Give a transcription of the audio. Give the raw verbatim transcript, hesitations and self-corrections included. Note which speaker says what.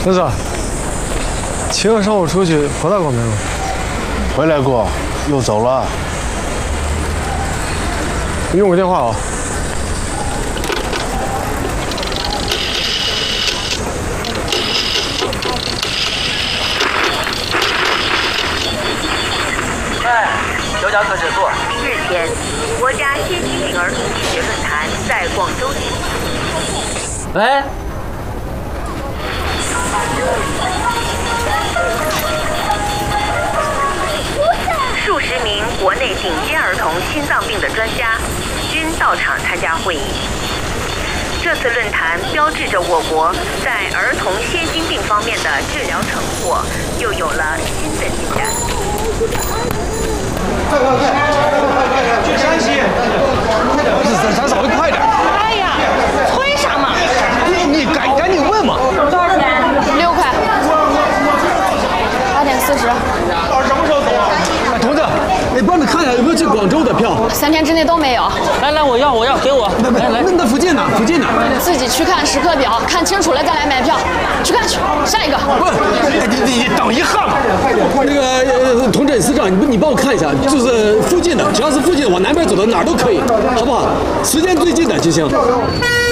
Speaker 1: 儿子，晴儿上午出去回来过没有？
Speaker 2: 回来过，又走了。
Speaker 1: 你用个电话啊。
Speaker 3: 哎，有家可止座。
Speaker 4: 日前，国家先进病儿童医学论坛在广州举行。
Speaker 3: 喂。
Speaker 4: 数十名国内顶尖儿童心脏病的专家均到场参加会议。这次论坛标志着我国在儿童先心病方面的治疗成果又有了新的进展。
Speaker 5: 快快快！去山西！不是，咱咱稍微快点。
Speaker 6: 哎呀，催啥嘛？
Speaker 5: 你你赶赶紧问嘛。
Speaker 6: 多少钱？
Speaker 7: 六块。八点四十。
Speaker 5: 什么时候走啊？哎，同志，你帮着看一下有没有去广州的票。
Speaker 7: 三天之内都没有。
Speaker 3: 来来，我要我要，给我。来来，
Speaker 5: 那那附近呢？附近呢？
Speaker 7: 自己去看时刻表，看清楚了再来买票。去看去，下一个。
Speaker 5: 不，你你你等一下嘛。那个呃，同志司长，你你帮我看一下，就是附近的，只要是附近的，往南边走的哪儿都可以，好不好？时间最近的就行。